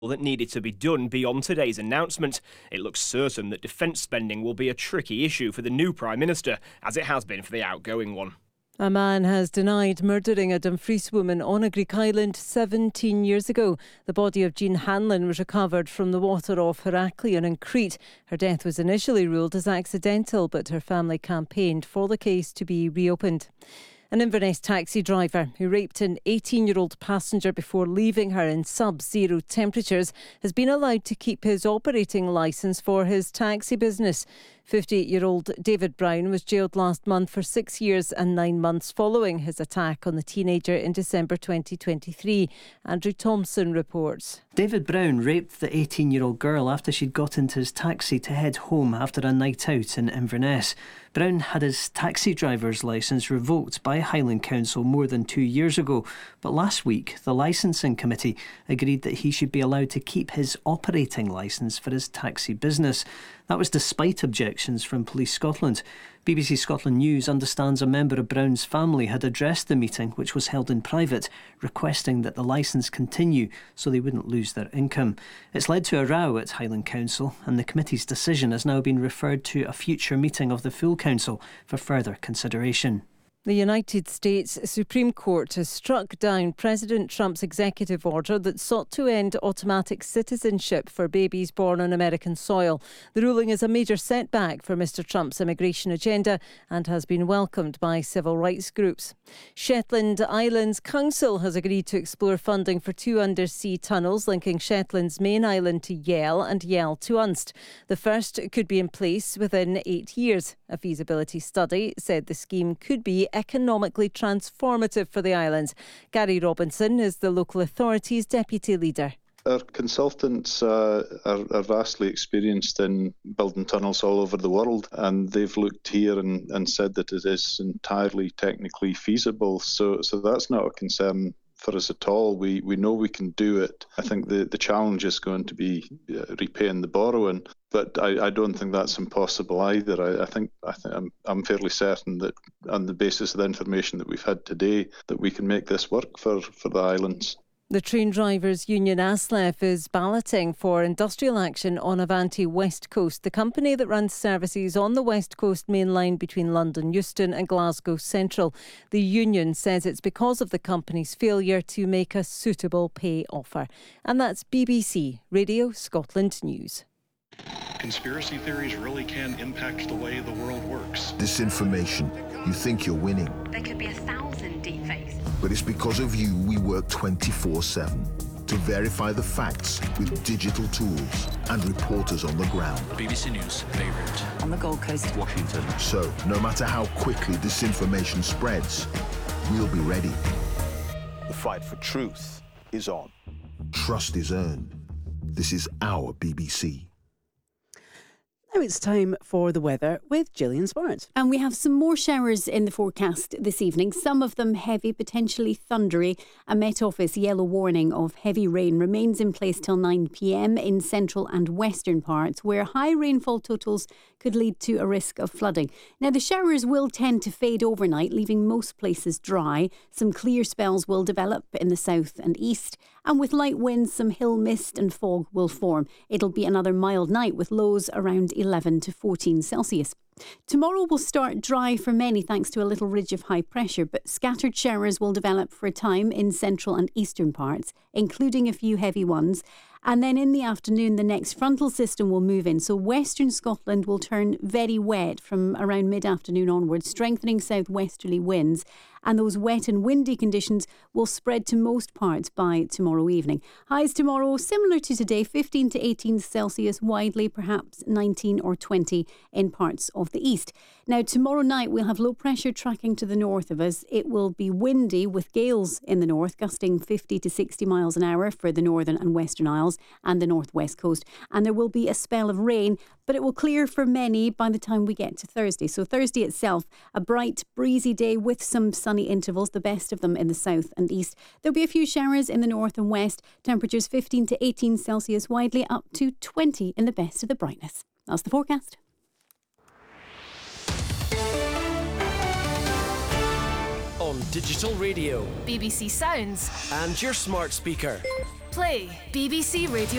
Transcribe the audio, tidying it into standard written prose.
that needed to be done beyond today's announcement. It looks certain that defence spending will be a tricky issue for the new Prime Minister, as it has been for the outgoing one. A man has denied murdering a Dumfries woman on a Greek island 17 years ago. The body of Jean Hanlon was recovered from the water off Heraklion in Crete. Her death was initially ruled as accidental, but her family campaigned for the case to be reopened. An Inverness taxi driver who raped an 18-year-old passenger before leaving her in sub-zero temperatures has been allowed to keep his operating licence for his taxi business. 58-year-old David Brown was jailed last month for 6 years and 9 months following his attack on the teenager in December 2023. Andrew Thompson reports. David Brown raped the 18-year-old girl after she'd got into his taxi to head home after a night out in Inverness. Brown had his taxi driver's licence revoked by Highland Council more than 2 years ago, but last week the licensing committee agreed that he should be allowed to keep his operating licence for his taxi business. That was despite objections from Police Scotland. BBC Scotland News understands a member of Brown's family had addressed the meeting, which was held in private, requesting that the licence continue so they wouldn't lose their income. It's led to a row at Highland Council, and the committee's decision has now been referred to a future meeting of the full council for further consideration. The United States Supreme Court has struck down President Trump's executive order that sought to end automatic citizenship for babies born on American soil. The ruling is a major setback for Mr Trump's immigration agenda and has been welcomed by civil rights groups. Shetland Islands Council has agreed to explore funding for 2 undersea tunnels linking Shetland's main island to Yell and Yell to Unst. The first could be in place within 8 years. A feasibility study said the scheme could be economically transformative for the islands. Gary Robinson is the local authority's deputy leader. Our consultants are vastly experienced in building tunnels all over the world, and they've looked here and said that it is entirely technically feasible. So that's not a concern for us at all. We know we can do it. I think the challenge is going to be repaying the borrowing, but I don't think that's impossible either. I'm fairly certain that on the basis of the information that we've had today, that we can make this work for the islands. The Train Drivers Union ASLEF is balloting for industrial action on Avanti West Coast, the company that runs services on the West Coast main line between London Euston and Glasgow Central. The union says it's because of the company's failure to make a suitable pay offer. And that's BBC Radio Scotland News. Conspiracy theories really can impact the way the world works. Disinformation. You think you're winning. There could be 1,000 deepfakes. But it's because of you we work 24/7 to verify the facts with digital tools and reporters on the ground. BBC News, Beirut. On the Gold Coast. Washington. So, no matter how quickly disinformation spreads, we'll be ready. The fight for truth is on. Trust is earned. This is our BBC. Now it's time for the weather with Gillian Smart. And we have some more showers in the forecast this evening, some of them heavy, potentially thundery. A Met Office yellow warning of heavy rain remains in place till 9 p.m. in central and western parts, where high rainfall totals could lead to a risk of flooding. Now, the showers will tend to fade overnight, leaving most places dry. Some clear spells will develop in the south and east, and with light winds, some hill mist and fog will form. It'll be another mild night with lows around 11 to 14 Celsius. Tomorrow will start dry for many thanks to a little ridge of high pressure, but scattered showers will develop for a time in central and eastern parts, including a few heavy ones. And then in the afternoon, the next frontal system will move in. So western Scotland will turn very wet from around mid-afternoon onwards, strengthening southwesterly winds. And those wet and windy conditions will spread to most parts by tomorrow evening. Highs tomorrow, similar to today, 15 to 18 Celsius widely, perhaps 19 or 20 in parts of the east. Now, tomorrow night, we'll have low pressure tracking to the north of us. It will be windy with gales in the north, gusting 50 to 60 miles an hour for the northern and western Isles and the northwest coast. And there will be a spell of rain, but it will clear for many by the time we get to Thursday. So Thursday itself, a bright, breezy day with some sunny intervals, the best of them in the south and east. There'll be a few showers in the north and west. Temperatures 15 to 18 Celsius widely, up to 20 in the best of the brightness. That's the forecast. On digital radio, BBC Sounds, and your smart speaker. Play BBC Radio